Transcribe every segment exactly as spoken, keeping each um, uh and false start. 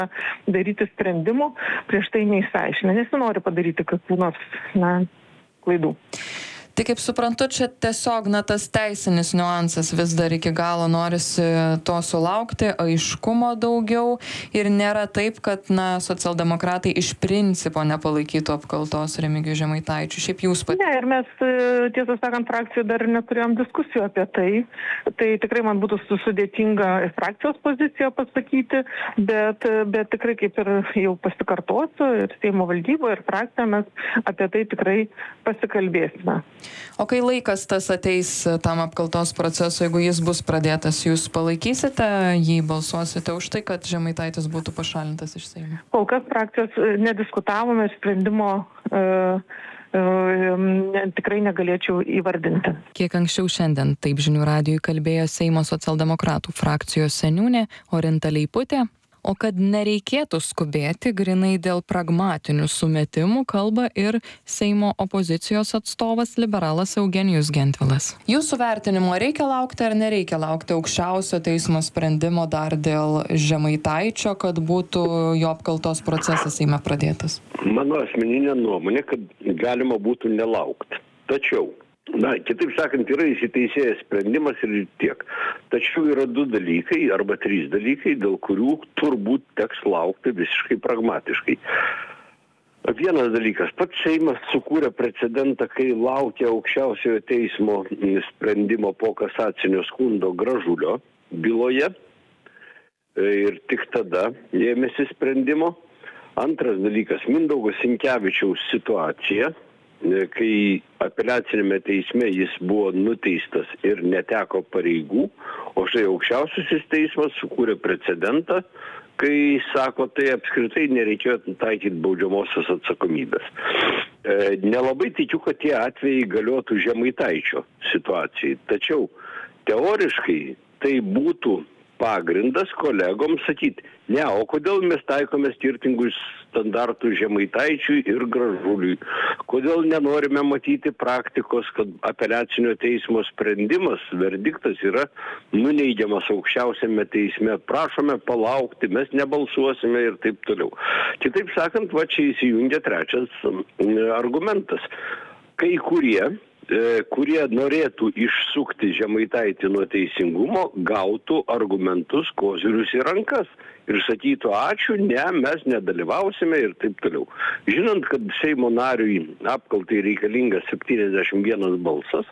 daryti sprendimų, prieš tai neįsiaiškinę, nesinori padaryti kokių nors, na, klaidų. Tai kaip suprantu, čia tiesiog na, tas teisinis niuansas vis dar iki galo norisi to sulaukti, aiškumo daugiau ir nėra taip, kad na, socialdemokratai iš principo nepalaikytų apkaltos Remigijui Žemaitaičiui. Šiaip jūs pat... Ne, ir mes, tiesą sakant, frakcijoje dar neturėjom diskusijų apie tai. Tai tikrai man būtų sudėtinga frakcijos poziciją pasakyti, bet, bet tikrai kaip ir jau pasikartosiu, ir Seimo valdyboje, ir frakcijoje mes apie tai tikrai pasikalbėsime. O kai laikas tas ateis tam apkaltos procesui, jeigu jis bus pradėtas, jūs palaikysite jį, balsuosite už tai, kad Žemaitaitis būtų pašalintas iš Seimo? Kol kas frakcijos nediskutavome ir sprendimo e, e, ne, tikrai negalėčiau įvardinti. Kiek anksčiau šiandien taip Žinių radijui kalbėjo Seimo socialdemokratų frakcijos seniūnė Orinta Leiputė. O kad nereikėtų skubėti grinai dėl pragmatinių sumetimų, kalba ir Seimo opozicijos atstovas liberalas Eugenijus Gentvilas. Jūsų vertinimo reikia laukti ar nereikia laukti aukščiausio teismo sprendimo dar dėl Žemaitaičio, kad būtų jo apkaltos procesas Seime pradėtas? Mano asmeninė nuomonė, kad galima būtų nelaukti. Tačiau na, kitaip sakant, yra įsiteisėjęs sprendimas ir tiek. Tačiau yra du dalykai arba trys dalykai, dėl kurių turbūt teks laukti visiškai pragmatiškai. Vienas dalykas, pats Seimas sukūrė precedentą, kai laukia aukščiausiojo teismo sprendimo po kasacinio skundo Gražulio byloje ir tik tada ėmėsi sprendimo. Antras dalykas, Mindaugo Sinkevičiaus situacija, kai apeliacinėme teisme jis buvo nuteistas ir neteko pareigų, o štai aukščiausiasis teismas sukūrė precedentą, kai sako, tai apskritai nereikėjo taikyti baudžiamosios atsakomybės. E, nelabai tikiu, kad tie atvejai galiotų Žemaitaičio situacijai, tačiau teoriškai tai būtų pagrindas kolegoms sakyti, ne, o kodėl mes taikome skirtingus standartus Žemaitaičiui ir Gražuliui? Kodėl nenorime matyti praktikos, kad apeliacinio teismo sprendimas, verdiktas yra nuneigiamas aukščiausiame teisme, prašome palaukti, mes nebalsuosime ir taip toliau. Kitaip sakant, va čia įsijungia trečias argumentas. Kai kurie kurie norėtų išsukti Žemaitaitį nuo teisingumo, gautų argumentus, kozirius į rankas ir sakytų, ačiū, ne, mes nedalyvausime ir taip toliau. Žinant, kad Seimo nariui apkaltai reikalingas septyniasdešimt vienas balsas,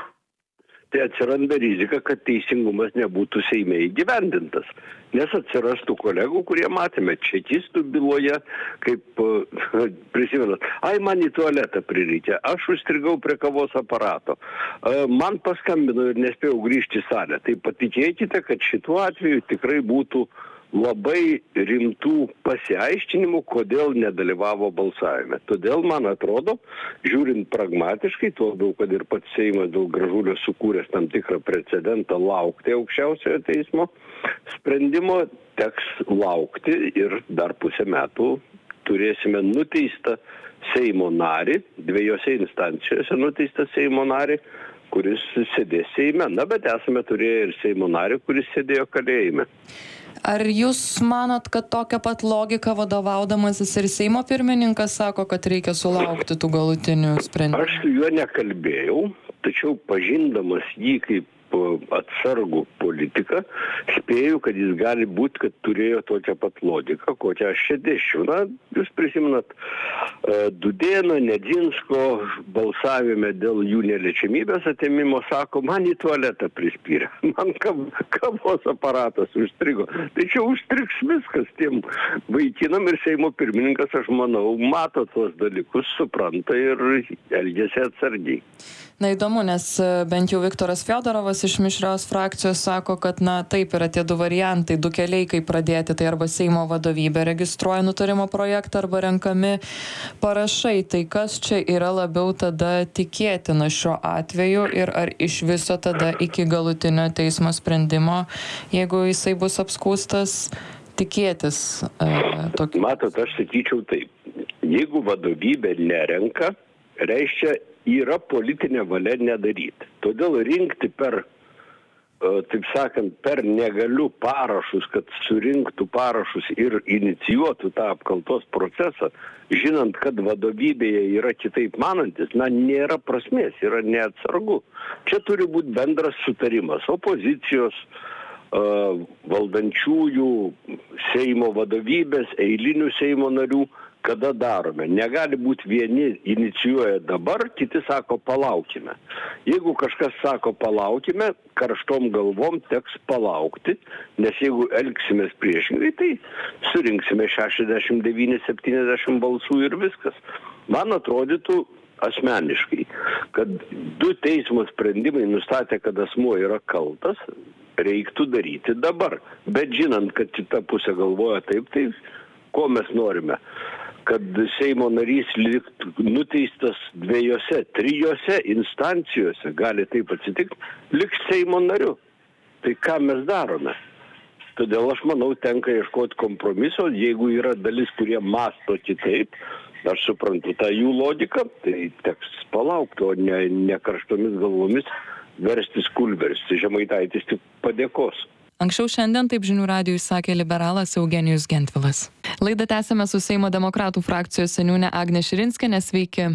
tai atsiranda rizika, kad teisingumas nebūtų Seime įgyvendintas. Nes atsirastų kolegų, kurie matėme čekistų byloje, kaip prisimenat, ai man į tualetą prireikė, aš užstrigau prie kavos aparato, man paskambino ir nespėjau grįžti į salę. Tai patikėkite, kad šituo atveju tikrai būtų labai rimtų pasiaiškinimų, kodėl nedalyvavo balsavime. Todėl, man atrodo, žiūrint pragmatiškai, tuo labiau, kad ir pats Seimas dėl Gražulio sukūręs tam tikrą precedentą laukti aukščiausiojo teismo sprendimo, teks laukti ir dar pusę metų turėsime nuteistą Seimo narį, dviejose instancijose nuteistą Seimo narį, kuris sėdės Seime. Na, bet esame turėję ir Seimo narį, kuris sėdėjo kalėjime. Ar jūs manot, kad tokia pat logika vadovaudamasis ir Seimo pirmininkas sako, kad reikia sulaukti tų galutinių sprendimų? Aš su juo nekalbėjau, tačiau pažindamas jį kaip atsargų politiką, spėju, kad jis gali būti, kad turėjo tokią pat logiką, kokią aš čia dėsčiau. Na, jūs prisimenat, Dudėno, Nedzinsko balsavime dėl jų neliečiamybės atėmimo sako, man į tualetą prispyrė, man kavos aparatas užstrigo. Tai čia užstriks viskas tiem vaikinam ir Seimo pirmininkas, aš manau, mato tuos dalykus, supranta ir elgiasi atsargiai. Na įdomu, nes bent jau Viktoras Fiodorovas iš mišrios frakcijos sako, kad na taip yra tie du variantai, du keliai, kaip pradėti, tai arba Seimo vadovybė registruoja nutarimo projektą, arba renkami parašai. Tai kas čia yra labiau tada tikėtina šiuo atveju ir ar iš viso tada iki galutinio teismo sprendimo, jeigu jisai bus apskūstas, tikėtis e, tokį? Matot, aš sakyčiau taip, jeigu vadovybė nerenka, reiškia, yra politinė valia nedaryti. Todėl rinkti per taip sakant, per negaliu parašus, kad surinktų parašus ir inicijuotų tą apkaltos procesą, žinant, kad vadovybėje yra kitaip manantis, na, nėra prasmės, yra neatsargu. Čia turi būti bendras sutarimas opozicijos, valdančiųjų, Seimo vadovybės, eilinių Seimo narių, kada darome. Negali būti vieni inicijuoja dabar, kiti sako palaukime. Jeigu kažkas sako palaukime, karštom galvom teks palaukti, nes jeigu elgsimės priešingai, tai surinksime šešiasdešimt devyni septyniasdešimt balsų ir viskas. Man atrodytų asmeniškai, kad du teismo sprendimai nustatė, kad asmuo yra kaltas, reiktų daryti dabar. Bet žinant, kad kita pusė galvoja taip, tai ko mes norime? Kad Seimo narys liktų nuteistas dviejose, trijose instancijose, gali taip atsitikti, liks Seimo nariu. Tai ką mes darome? Todėl aš manau, tenka ieškoti kompromiso, jeigu yra dalis, kurie mąsto kitaip, aš suprantu tą jų logiką, tai teks palaukti, o ne, ne karštomis galvomis verstis kulversti. Žemaitaitis tik padėkos. Anksčiau šiandien taip žinių radijui sakė liberalas Eugenijus Gentvilas. Laidą tęsime su Seimo demokratų frakcijos seniūne Agne Širinskiene. Sveiki.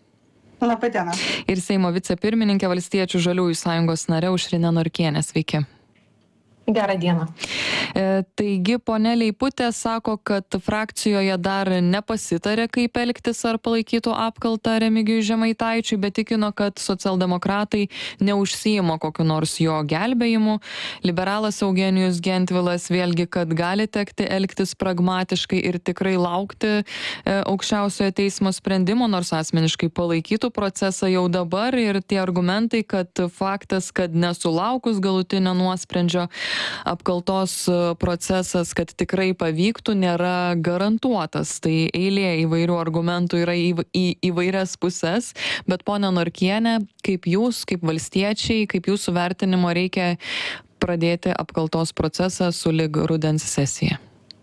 Labą dieną. Ir Seimo vicepirmininkė Valstiečių žaliųjų sąjungos narė Aušrinė Norkienė. Sveiki. Gerą dieną. E, taigi, ponė Leiputė sako, kad frakcijoje dar nepasitarė, kaip elgtis ar palaikytų apkaltą Remigijui Žemaitaičiui, bet tikino, kad socialdemokratai neužsijimo kokiu nors jo gelbėjimu. Liberalas Eugenijus Gentvilas vėlgi, kad gali tekti elgtis pragmatiškai ir tikrai laukti e, aukščiausiojo teismo sprendimo, nors asmeniškai palaikytų procesą jau dabar. Ir tie argumentai, kad faktas, kad nesulaukus galutinio nuosprendžio apkaltos procesas, kad tikrai pavyktų, nėra garantuotas. Tai eilė įvairių argumentų yra į, į įvairias puses, bet ponia Norkienė, kaip jūs, kaip valstiečiai, kaip jūsų vertinimo reikia pradėti apkaltos procesą sulig rudens sesija?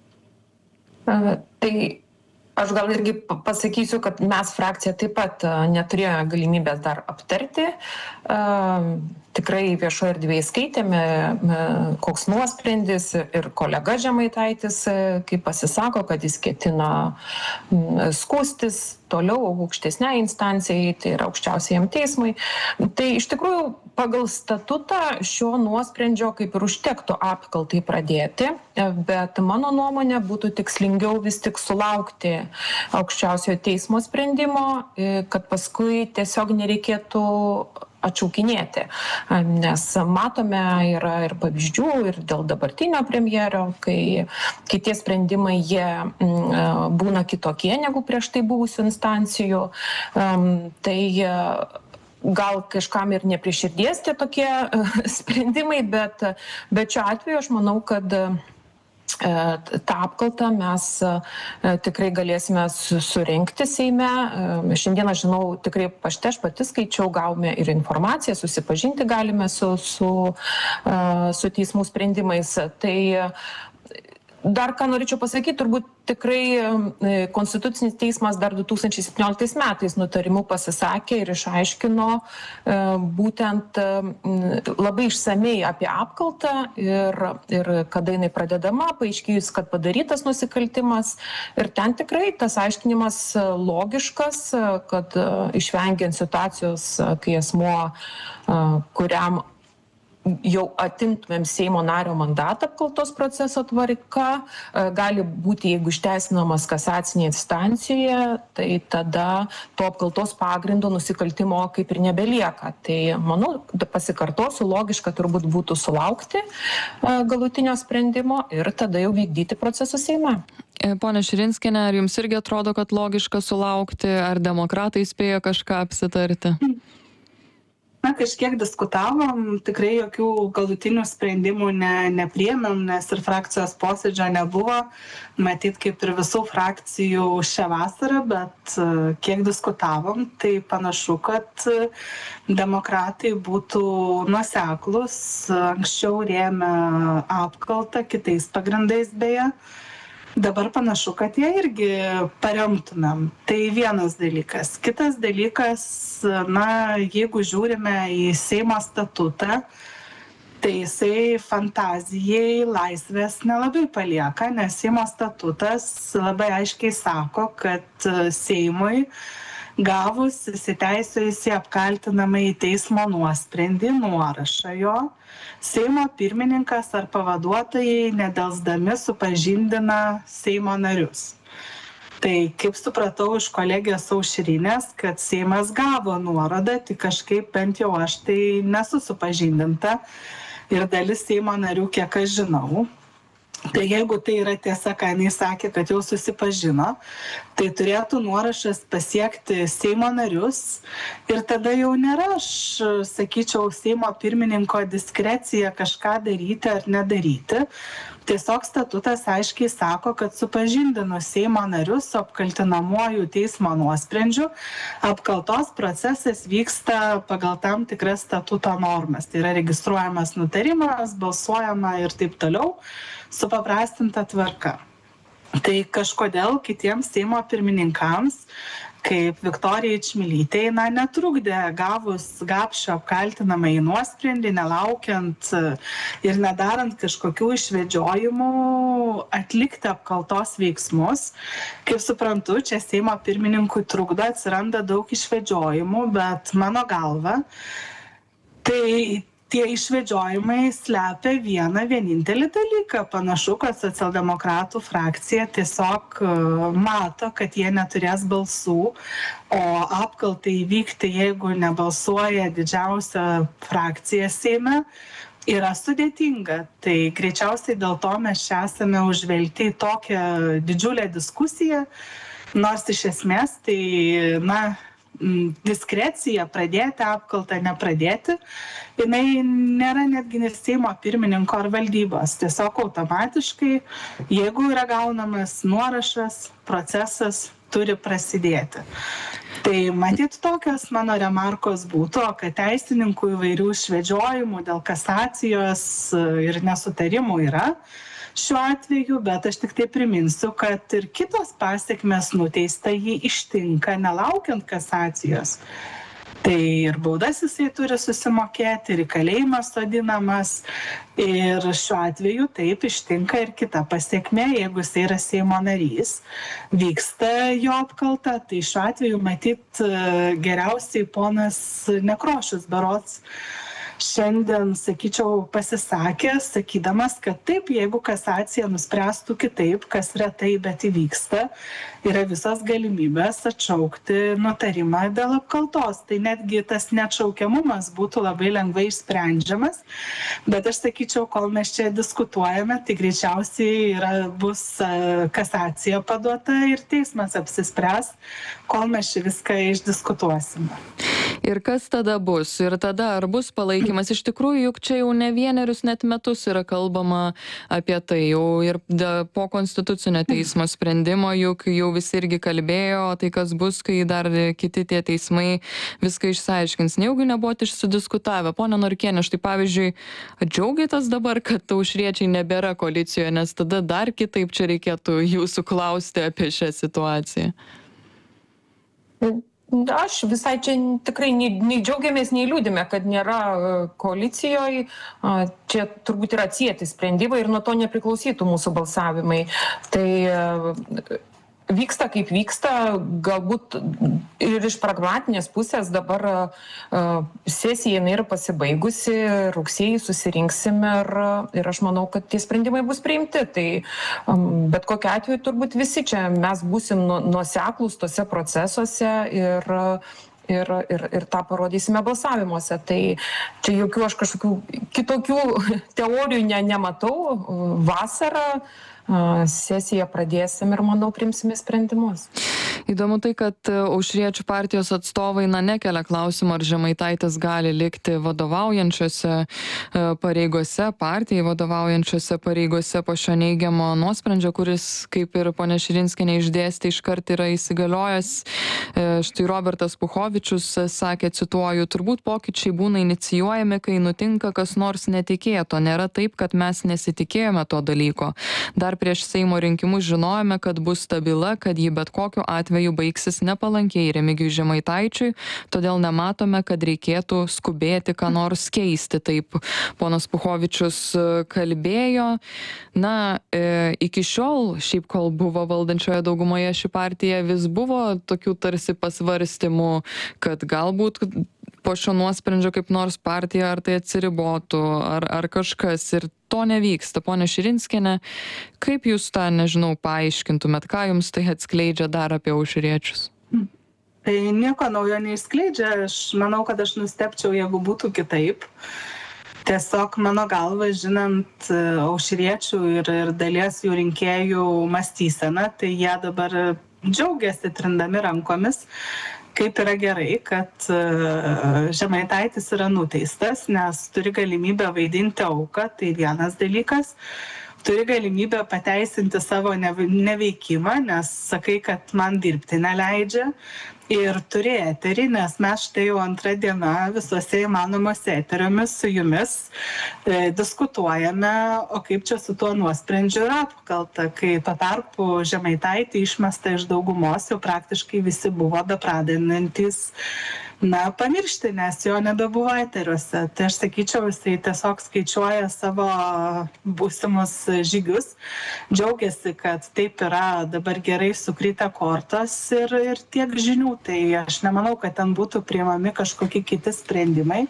Uh, tai aš gal irgi pasakysiu, kad mes frakcija taip pat neturėjo galimybės dar aptarti. Uh, Tikrai viešoje erdvėje skaitėme, koks nuosprendis ir kolega Žemaitaitis, kaip pasisako, kad jis ketina skųstis toliau aukštesnei instancijai, tai yra aukščiausiajam teismui. Tai iš tikrųjų pagal statutą šio nuosprendžio kaip ir užtektų apkaltai pradėti, bet mano nuomonė būtų tikslingiau vis tik sulaukti aukščiausiojo teismo sprendimo, kad paskui tiesiog nereikėtų atšaukinėti, nes matome yra ir pavyzdžių ir dėl dabartinio premjero, kai, kai tie sprendimai jie m, būna kitokie negu prieš tai buvusių instancijų, um, tai gal kažkam ir ne prie širdies tie tokie uh, sprendimai, bet, bet šiuo atveju aš manau, kad tą apkaltą mes tikrai galėsime surinkti Seime. Šiandieną, žinau, tikrai pašte aš pati skaičiau, gavome ir informaciją, susipažinti galime su, su, su teismų sprendimais. Tai dar ką norėčiau pasakyti, turbūt tikrai Konstitucinis teismas dar du tūkstančiai septynioliktais metais nutarimu pasisakė ir išaiškino būtent labai išsamei apie apkaltą ir, ir kada jinai pradedama, paaiškėjus, kad padarytas nusikaltimas. Ir ten tikrai tas aiškinimas logiškas, kad išvengiant situacijos, kai asmuo, kuriam jau atimtumėm Seimo nario mandatą apkaltos proceso tvarka, gali būti, jeigu išteisinamas kasacinėje instancijoje, tai tada to apkaltos pagrindo nusikaltimo kaip ir nebelieka. Tai, manau, pasikartosiu, logiška turbūt būtų sulaukti galutinio sprendimo ir tada jau vykdyti procesą Seime. Pone Širinskiene, ar jums irgi atrodo, kad logiška sulaukti, ar demokratai spėjo kažką apsitarti? Na, kažkiek diskutavom, tikrai jokių galutinių sprendimų ne, nepriėmėm, nes ir frakcijos posėdžio nebuvo, matyt, kaip ir visų frakcijų šią vasarą, bet kiek diskutavom, tai panašu, kad demokratai būtų nuoseklūs, anksčiau rėmė apkaltą kitais pagrindais beje. Dabar panašu, kad jie irgi paremtumėm. Tai vienas dalykas. Kitas dalykas, na, jeigu žiūrime į Seimo statutą, tai jisai fantazijai laisvės nelabai palieka, nes Seimo statutas labai aiškiai sako, kad Seimui gavus įsiteisėjusį apkaltinamąjį teismo nuosprendį, nuorašą jo, Seimo pirmininkas ar pavaduotojai nedelsdami supažindina Seimo narius. Tai kaip supratau iš kolegės Aušrinės, kad Seimas gavo nuorodą, tik kažkaip bent jau aš tai nesu supažindinta ir dalis Seimo narių, kiek aš žinau. Tai jeigu tai yra tiesa, ką jinai sakė, kad jau susipažino, tai turėtų nuorašas pasiekti Seimo narius ir tada jau nėra, aš sakyčiau, Seimo pirmininko diskrecija kažką daryti ar nedaryti. Tiesiog statutas aiškiai sako, kad supažindinus Seimo narius su apkaltinamuoju teismo nuosprendžiu, apkaltos procesas vyksta pagal tam tikras statuto normas. Tai yra registruojamas nutarimas, balsuojama ir taip toliau, supaprastinta tvarka. Tai kažkodėl kitiems Seimo pirmininkams, kaip Viktorijai Čmilytei, na, netrukdė gavus Gapšio apkaltinamąjį nuosprendį, nelaukiant ir nedarant kažkokių išvedžiojimų, atlikti apkaltos veiksmus. Kaip suprantu, čia Seimo pirmininkui trukdo, atsiranda daug išvedžiojimų, bet mano galva, tai tie išvedžiojimai slepia vieną vienintelį dalyką. Panašu, kad socialdemokratų frakcija tiesiog mato, kad jie neturės balsų, o apkaltai įvykti, jeigu nebalsuoja didžiausia frakcija Seime, yra sudėtinga. Tai greičiausiai dėl to mes čia esame užvelti į tokią didžiulę diskusiją, nors iš esmės tai, na, diskrecija pradėti apkaltą, nepradėti, jinai nėra netgi Seimo pirmininko ar valdybos. Tiesiog automatiškai, jeigu yra gaunamas nuorašas, procesas turi prasidėti. Tai matyt tokios mano remarkos būtų, kad teisininkų įvairių išvedžiojimų dėl kasacijos ir nesutarimų yra šiuo atveju, bet aš tik tai priminsiu, kad ir kitos pasiekmes nuteista jį ištinka nelaukiant kasacijos. Tai ir baudas jisai turi susimokėti, ir į kalėjimą sodinamas. Ir šiuo atveju taip ištinka ir kita pasiekmė, jeigu jisai yra Seimo narys, vyksta jo apkalta. Tai šiuo atveju matyt geriausiai ponas Nekrošius berods šiandien, sakyčiau, pasisakė, sakydamas, kad taip, jeigu kasacija nuspręstų kitaip, kas retai, bet įvyksta, yra visas galimybės atšaukti nutarimą dėl apkaltos. Tai netgi tas neatšaukiamumas būtų labai lengvai išsprendžiamas, bet aš sakyčiau, kol mes čia diskutuojame, tai greičiausiai yra, bus kasacija paduota ir teismas apsispręs, kol mes čia viską išdiskutuosime. Ir kas tada bus? Ir tada ar bus palaikymas? Iš tikrųjų, juk čia jau ne vienerius net metus yra kalbama apie tai. Jau ir po konstitucinio teismo sprendimo juk jau visi irgi kalbėjo, tai kas bus, kai dar kiti tie teismai viską išsiaiškins. Nejaugi nebuvote išsidiskutavę. Pone Norkiene, štai pavyzdžiui, džiaugiatės dabar, kad aušriečiai nebėra koalicijoje, nes tada dar kitaip čia reikėtų jūsų klausti apie šią situaciją. Aš visai čia tikrai nei, nei džiaugiamės, nei liūdime, kad nėra koalicijoje. Čia turbūt yra atsieti sprendimai ir nuo to nepriklausytų mūsų balsavimai. Tai vyksta kaip vyksta, galbūt ir iš pragmatinės pusės dabar uh, sesija yra pasibaigusi, rugsėjį susirinksim ir, ir aš manau, kad tie sprendimai bus priimti. Tai um, bet kokiu atveju turbūt visi čia mes būsim nu, nuoseklūs tose procesuose ir Ir, ir, ir tą parodysime balsavimuose. Tai čia jokių aš kažkokių kitokių teorijų ne, nematau. Vasarą sesiją pradėsim ir, manau, priimsime sprendimus. Įdomu tai, kad aušriečių partijos atstovai na, nekelia klausimą, ar Žemaitaitis gali likti vadovaujančiose pareigose, partijai vadovaujančiose pareigose po šio neigiamo nuosprendžio, kuris, kaip ir ponia Širinskienė išdėstė, iškart yra įsigaliojęs. Štai Robertas Puchovičius sakė, cituoju, turbūt pokyčiai būna inicijuojami, kai nutinka kas nors netikėto. Nėra taip, kad mes nesitikėjome to dalyko. Dar prieš Seimo rinkimus žinojome, kad bus stabila, kad ji bet kokiu atveju atveju baigsis nepalankiai Remigijui Žemaitaičiui, todėl nematome, kad reikėtų skubėti ką nors keisti. Taip ponas Puchovičius kalbėjo. Na, e, iki šiol, šiaip kol buvo valdančioje daugumoje ši partija, vis buvo tokių tarsi pasvarstymų, kad galbūt po šio nuosprendžio kaip nors partija ar tai atsiribotų, ar, ar kažkas, ir to nevyksta. Pone Širinskiene, kaip jūs tą, nežinau, paaiškintumėt, ką jums tai atskleidžia dar apie aušriečius? Tai nieko naujo neišskleidžia, aš manau, kad aš nustepčiau, jeigu būtų kitaip. Tiesiog mano galva, žinant aušriečių ir, ir dalies jų rinkėjų mąstyseną, tai jie dabar džiaugiasi trindami rankomis, kaip yra gerai, kad Žemaitaitis yra nuteistas, nes turi galimybę vaidinti auką, tai vienas dalykas. Turi galimybę pateisinti savo neveikimą, nes sakai, kad man dirbti neleidžia. Ir turi eterį, nes mes štai jau antrą dieną visuose įmanomose eteriomis su jumis e, diskutuojame, o kaip čia su tuo nuosprendžiu yra apkalta, kai tuo tarpu Žemaitaitį išmesta iš daugumos, jau praktiškai visi buvo bepradedantis na, pamiršti, nes jo nebebuvo eteriuose. Tai aš sakyčiau, jisai tiesiog skaičiuoja savo būsimus žygius, džiaugiasi, kad taip yra dabar gerai sukritę kortos ir, ir tiek žinių. Tai aš nemanau, kad ten būtų priimami kažkokie kiti sprendimai.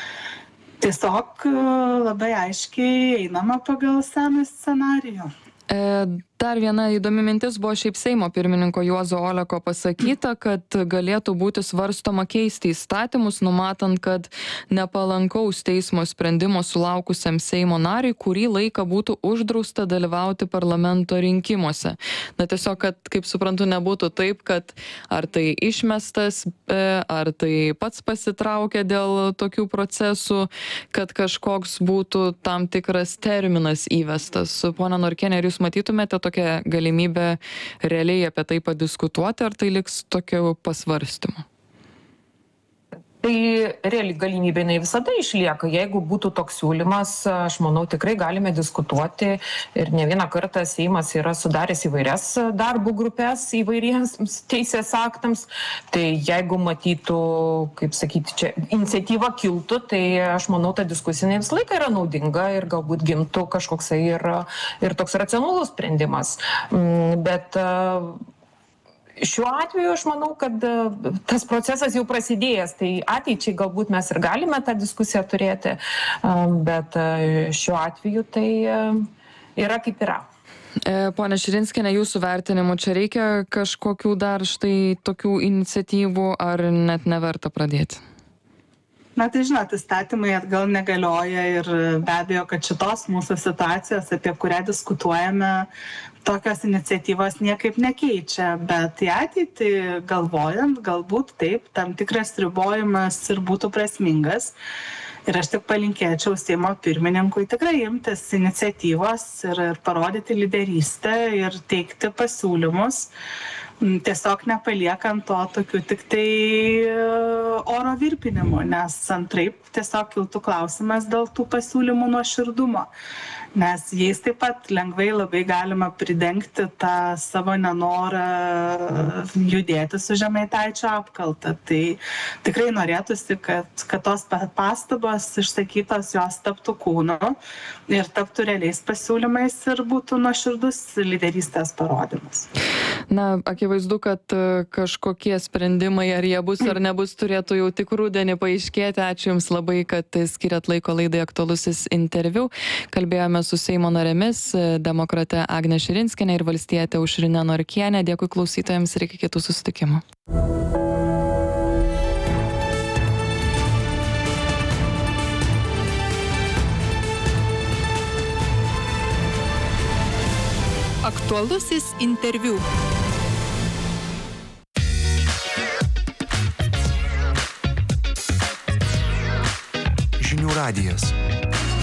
Tiesiog labai aiškiai einama pagal seną scenarijų. Dar viena įdomi mintis buvo šiaip Seimo pirmininko Juozo Oleko pasakyta, kad galėtų būti svarstoma keisti įstatymus, numatant, kad nepalankaus teismo sprendimo sulaukusiam Seimo nariui kurį laiką būtų uždrausta dalyvauti parlamento rinkimuose. Na tiesiog, kad, kaip suprantu, nebūtų taip, kad ar tai išmestas, ar tai pats pasitraukia dėl tokių procesų, kad kažkoks būtų tam tikras terminas įvestas. Pone Norkiene, ar jūs matytumėte tokią galimybę realiai apie tai padiskutuoti, ar tai liks tokiu pasvarstymu? Tai reali galimybė jinai visada išlieka. Jeigu būtų toks siūlymas, aš manau, tikrai galime diskutuoti. Ir ne vieną kartą Seimas yra sudaręs įvairias darbų grupės įvairiems teisės aktams. Tai jeigu matytų, kaip sakyti, čia iniciatyva kiltų, tai aš manau, ta diskusija visą laiką yra naudinga ir galbūt gimtų kažkoksai ir, ir toks racionalus sprendimas. Bet šiuo atveju aš manau, kad tas procesas jau prasidėjęs, tai ateičiai galbūt mes ir galime tą diskusiją turėti, bet šiuo atveju tai yra kaip yra. Pone Širinskiene, jūsų vertinimu, čia reikia kažkokių dar štai tokių iniciatyvų, ar net neverta pradėti? Na tai žinot, įstatymai atgal negalioja ir be abejo, kad šitos mūsų situacijos, apie kurią diskutuojame, tokios iniciatyvos niekaip nekeičia, bet į ateitį galvojant, galbūt taip, tam tikras ribojimas ir būtų prasmingas. Ir aš tik palinkėčiau Seimo pirmininkui tikrai imtis iniciatyvos ir, ir parodyti lyderystę ir teikti pasiūlymus, tiesiog nepaliekant to tokių tik tai oro virpinimų, nes antraip tiesiog kiltų klausimas dėl tų pasiūlymų nuoširdumo. Nes jais taip pat lengvai labai galima pridengti tą savo nenorą judėti su Žemaitaičio apkalta. Tai tikrai norėtųsi, kad, kad tos pastabos išsakytos jos taptų kūnu ir taptų realiais pasiūlymais ir būtų nuoširdus lyderystės parodymas. Na, akivaizdu, kad kažkokie sprendimai, ar jie bus ar nebus, turėtų jau tik rudenį paaiškėti. Ačiū Jums labai, kad skiriat laiko laidai Aktualusis interviu. Kalbėjome su Seimo narėmis, demokrate Agne Širinskiene ir valstiete Aušrine Norkiene. Dėkui klausytojams ir iki kitų susitikimų. Aktualusis interviu. Žinių radijas.